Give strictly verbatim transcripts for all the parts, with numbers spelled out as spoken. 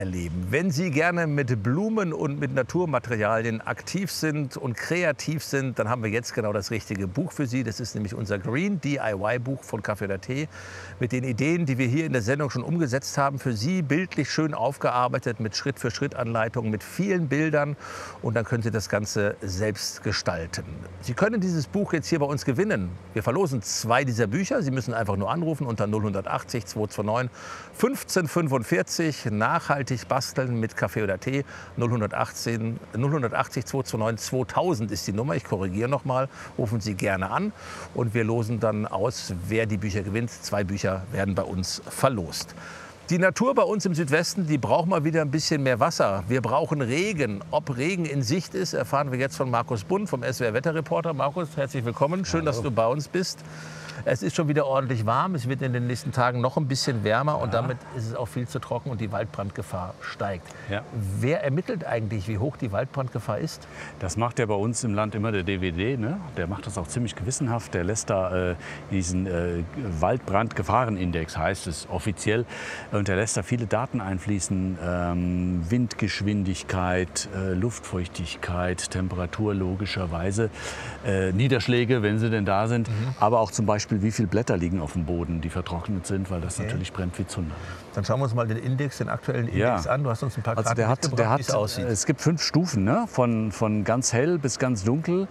erleben. Wenn Sie gerne mit Blumen und mit Naturmaterialien aktiv sind und kreativ sind, dann haben wir jetzt genau das richtige Buch für Sie. Das ist nämlich unser Green D I Y-Buch von Café Latte mit den Ideen, die wir hier in der Sendung schon umgesetzt haben. Für Sie bildlich schön aufgearbeitet mit Schritt-für-Schritt-Anleitungen, mit vielen Bildern. Und dann können Sie das Ganze selbst gestalten. Sie können dieses Buch jetzt hier bei uns gewinnen. Wir verlosen zwei dieser Bücher. Sie müssen einfach nur anrufen unter null acht null zwei zwei neun fünfzehn fünfundvierzig. Nachhaltig basteln mit Café Latte. null achtzehn null achtzig zwei zwei neun zweitausend ist die Nummer. Ich korrigiere noch mal. Rufen Sie gerne an und wir losen dann aus, wer die Bücher gewinnt. Zwei Bücher werden bei uns verlost. Die Natur bei uns im Südwesten, die braucht mal wieder ein bisschen mehr Wasser. Wir brauchen Regen. Ob Regen in Sicht ist, erfahren wir jetzt von Markus Bund vom S W R Wetterreporter. Markus, herzlich willkommen. Schön, Hallo. Dass du bei uns bist. Es ist schon wieder ordentlich warm. Es wird in den nächsten Tagen noch ein bisschen wärmer. Ja. Und damit ist es auch viel zu trocken und die Waldbrandgefahr steigt. Ja. Wer ermittelt eigentlich, wie hoch die Waldbrandgefahr ist? Das macht ja bei uns im Land immer der D W D. Ne? Der macht das auch ziemlich gewissenhaft. Der lässt da äh, diesen äh, Waldbrandgefahrenindex, heißt es offiziell. Und der lässt da viele Daten einfließen. Ähm, Windgeschwindigkeit, äh, Luftfeuchtigkeit, Temperatur logischerweise. Äh, Niederschläge, wenn sie denn da sind. Mhm. Aber auch zum Beispiel, wie viele Blätter liegen auf dem Boden, die vertrocknet sind, weil das okay. natürlich brennt wie Zunder. Dann schauen wir uns mal den Index, den aktuellen Index ja. an. Du hast uns ein paar also Karten der hat, mitgebracht, der hat, wie es aussieht. Es gibt fünf Stufen, ne? von, von ganz hell bis ganz dunkel.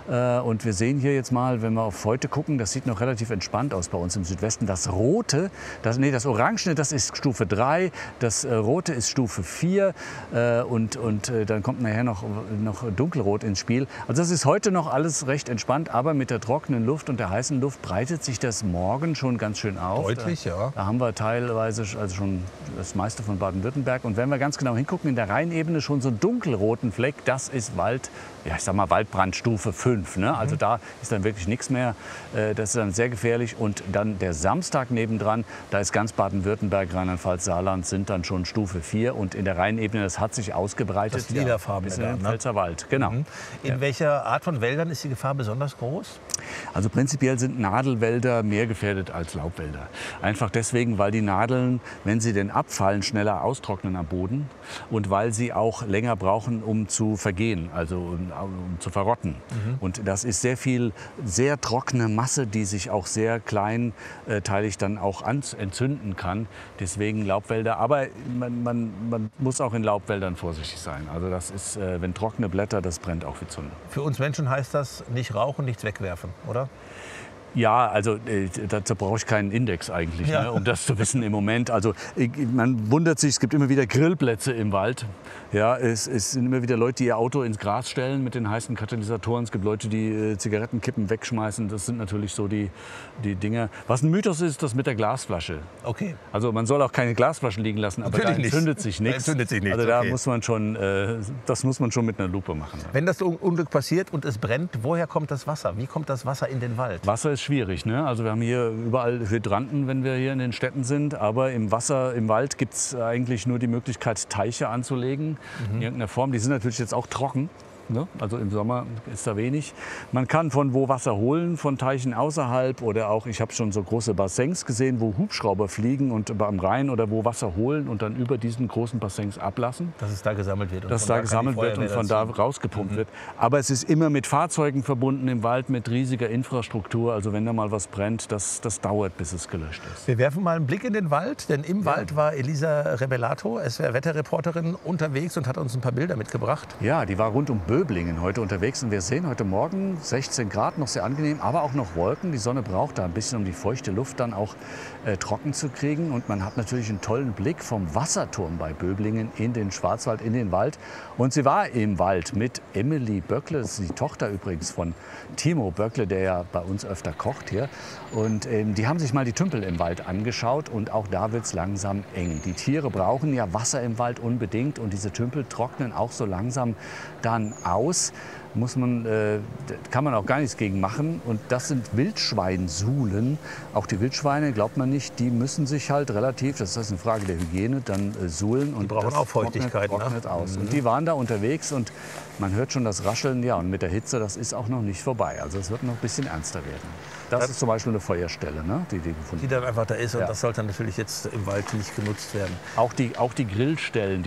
Und wir sehen hier jetzt mal, wenn wir auf heute gucken, das sieht noch relativ entspannt aus bei uns im Südwesten. Das Rote, das, nee, das Orangene, das ist Stufe drei, das Rote ist Stufe vier und, und dann kommt nachher noch, noch Dunkelrot ins Spiel. Also das ist heute noch alles recht entspannt, aber mit der trockenen Luft und der heißen Luft breitet sich das morgen schon ganz schön auf. Deutlich, da, ja. Da haben wir teilweise also schon das meiste von Baden-Württemberg. Und wenn wir ganz genau hingucken, in der Rheinebene schon so einen dunkelroten Fleck, das ist Wald, ja, ich sag mal Waldbrandstufe fünf. Ne? Also mhm. da ist dann wirklich nichts mehr. Das ist dann sehr gefährlich. Und dann der Samstag nebendran, da ist ganz Baden-Württemberg, Rheinland-Pfalz, Saarland sind dann schon Stufe vier. Und in der Rheinebene, das hat sich ausgebreitet. Das Lilafarbene, bis in den Pfälzerwald. Genau. Mhm. In ja. welcher Art von Wäldern ist die Gefahr besonders groß? Also prinzipiell sind Nadelwälder mehr gefährdet als Laubwälder. Einfach deswegen, weil die Nadeln, wenn sie denn abfallen, schneller austrocknen am Boden und weil sie auch länger brauchen, um zu vergehen, also um, um zu verrotten. Mhm. Und das ist sehr viel, sehr trockene Masse, die sich auch sehr kleinteilig dann auch entzünden kann. Deswegen Laubwälder. Aber man, man, man muss auch in Laubwäldern vorsichtig sein. Also das ist, wenn trockene Blätter, das brennt auch wie Zunder. Für uns Menschen heißt das nicht rauchen, nichts wegwerfen, oder? Ja, also äh, dazu brauche ich keinen Index eigentlich, ja. ne, um das zu wissen im Moment. Also äh, man wundert sich, es gibt immer wieder Grillplätze im Wald. Ja, es, es sind immer wieder Leute, die ihr Auto ins Gras stellen mit den heißen Katalysatoren. Es gibt Leute, die äh, Zigarettenkippen wegschmeißen. Das sind natürlich so die, die Dinge. Was ein Mythos ist, das mit der Glasflasche. Okay. Also man soll auch keine Glasflaschen liegen lassen, aber natürlich da entzündet nicht. sich nichts. Da entzündet sich nichts. Also da okay. muss man schon, äh, das muss man schon mit einer Lupe machen. Wenn das Unglück passiert und es brennt, woher kommt das Wasser? Wie kommt das Wasser in den Wald? Wasser ist schwierig, ne? Also wir haben hier überall Hydranten, wenn wir hier in den Städten sind. Aber im Wasser, im Wald gibt es eigentlich nur die Möglichkeit, Teiche anzulegen. Mhm. In irgendeiner Form. Die sind natürlich jetzt auch trocken. Ne? Also im Sommer ist da wenig. Man kann von wo Wasser holen, von Teichen außerhalb oder auch, ich habe schon so große Bassins gesehen, wo Hubschrauber fliegen und am Rhein oder wo Wasser holen und dann über diesen großen Bassins ablassen. Dass es da gesammelt wird. Und Dass da, da gesammelt wird und von da rausgepumpt mhm. wird. Aber es ist immer mit Fahrzeugen verbunden im Wald, mit riesiger Infrastruktur. Also wenn da mal was brennt, das, das dauert, bis es gelöscht ist. Wir werfen mal einen Blick in den Wald, denn im ja. Wald war Elisa Rebelato, S W R-Wetterreporterin, unterwegs und hat uns ein paar Bilder mitgebracht. Ja, die war rund um Böblingen heute unterwegs und wir sehen heute Morgen sechzehn Grad, noch sehr angenehm, aber auch noch Wolken. Die Sonne braucht da ein bisschen, um die feuchte Luft dann auch äh, trocken zu kriegen. Und man hat natürlich einen tollen Blick vom Wasserturm bei Böblingen in den Schwarzwald, in den Wald. Und sie war im Wald mit Emily Böckle, das ist die Tochter übrigens von Timo Böckle, der ja bei uns öfter kocht hier. Und ähm, die haben sich mal die Tümpel im Wald angeschaut und auch da wird es langsam eng. Die Tiere brauchen ja Wasser im Wald unbedingt und diese Tümpel trocknen auch so langsam dann aus. Muss man, äh, kann man auch gar nichts gegen machen. Und das sind Wildschweinsuhlen. Auch die Wildschweine, glaubt man nicht, die müssen sich halt relativ, das ist eine Frage der Hygiene, dann äh, suhlen. Und die brauchen das auch Feuchtigkeit. Trocknet, trocknet ne? aus. Mhm. Und die waren da unterwegs und man hört schon das Rascheln. Ja, und mit der Hitze, das ist auch noch nicht vorbei. Also es wird noch ein bisschen ernster werden. Das, das ist zum Beispiel eine Feuerstelle, ne, die, die gefunden Die dann einfach da ist. Und ja. das sollte natürlich jetzt im Wald nicht genutzt werden. Auch die, auch die Grillstellen.